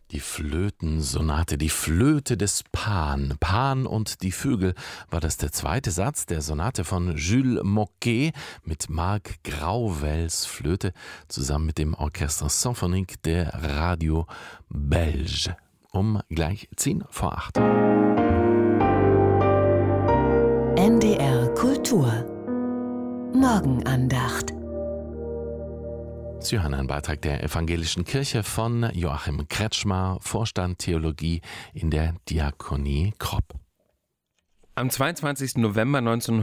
Die Flötensonate, die Flöte des Pan. Pan und die Vögel war das der zweite Satz der Sonate von Jules Moquet mit Marc Grauvels Flöte zusammen mit dem Orchestre Symphonique der Radio Belge. Um gleich 7:50. NDR Kultur Morgenandacht. Sie hören einen Beitrag der Evangelischen Kirche von Joachim Kretschmar, Vorstand Theologie in der Diakonie Kropp. Am 22. November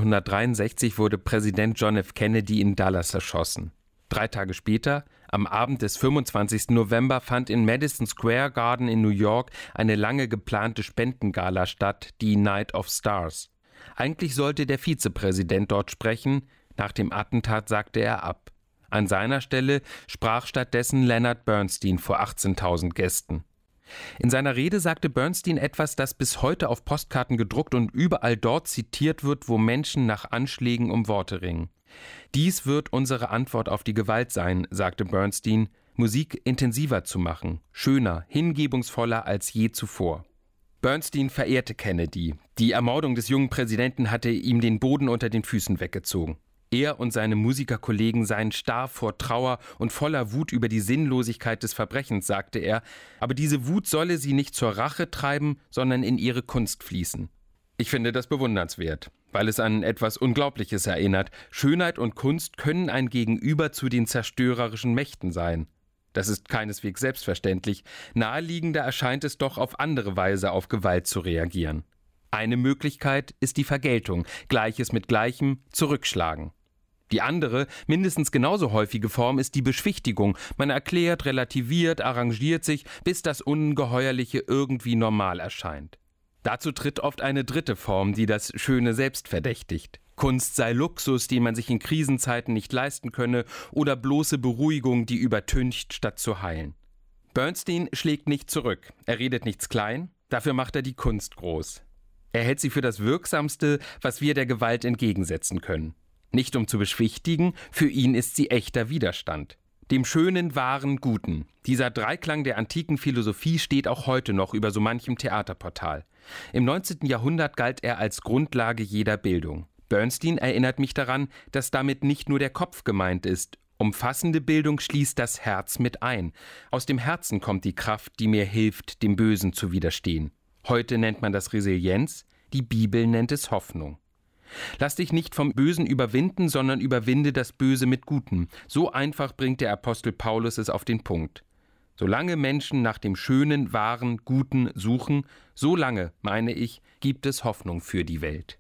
1963 wurde Präsident John F. Kennedy in Dallas erschossen. 3 Tage später, am Abend des 25. November, fand in Madison Square Garden in New York eine lange geplante Spendengala statt, die Night of Stars. Eigentlich sollte der Vizepräsident dort sprechen, nach dem Attentat sagte er ab. An seiner Stelle sprach stattdessen Leonard Bernstein vor 18.000 Gästen. In seiner Rede sagte Bernstein etwas, das bis heute auf Postkarten gedruckt und überall dort zitiert wird, wo Menschen nach Anschlägen um Worte ringen. Dies wird unsere Antwort auf die Gewalt sein, sagte Bernstein, Musik intensiver zu machen, schöner, hingebungsvoller als je zuvor. Bernstein verehrte Kennedy. Die Ermordung des jungen Präsidenten hatte ihm den Boden unter den Füßen weggezogen. Er und seine Musikerkollegen seien starr vor Trauer und voller Wut über die Sinnlosigkeit des Verbrechens, sagte er, aber diese Wut solle sie nicht zur Rache treiben, sondern in ihre Kunst fließen. Ich finde das bewundernswert, weil es an etwas Unglaubliches erinnert. Schönheit und Kunst können ein Gegenüber zu den zerstörerischen Mächten sein. Das ist keineswegs selbstverständlich. Naheliegender erscheint es doch, auf andere Weise auf Gewalt zu reagieren. Eine Möglichkeit ist die Vergeltung, Gleiches mit Gleichem, zurückschlagen. Die andere, mindestens genauso häufige Form ist die Beschwichtigung. Man erklärt, relativiert, arrangiert sich, bis das Ungeheuerliche irgendwie normal erscheint. Dazu tritt oft eine dritte Form, die das Schöne selbst verdächtigt. Kunst sei Luxus, den man sich in Krisenzeiten nicht leisten könne, oder bloße Beruhigung, die übertüncht, statt zu heilen. Bernstein schlägt nicht zurück. Er redet nichts klein, dafür macht er die Kunst groß. Er hält sie für das Wirksamste, was wir der Gewalt entgegensetzen können. Nicht um zu beschwichtigen, für ihn ist sie echter Widerstand. Dem Schönen, Wahren, Guten. Dieser Dreiklang der antiken Philosophie steht auch heute noch über so manchem Theaterportal. Im 19. Jahrhundert galt er als Grundlage jeder Bildung. Bernstein erinnert mich daran, dass damit nicht nur der Kopf gemeint ist. Umfassende Bildung schließt das Herz mit ein. Aus dem Herzen kommt die Kraft, die mir hilft, dem Bösen zu widerstehen. Heute nennt man das Resilienz, die Bibel nennt es Hoffnung. Lass dich nicht vom Bösen überwinden, sondern überwinde das Böse mit Gutem. So einfach bringt der Apostel Paulus es auf den Punkt. Solange Menschen nach dem Schönen, Wahren, Guten suchen, so lange, meine ich, gibt es Hoffnung für die Welt.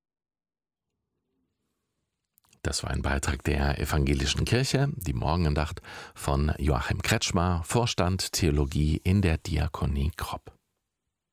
Das war ein Beitrag der Evangelischen Kirche, die Morgenandacht von Joachim Kretschmar, Vorstand Theologie in der Diakonie Kropp.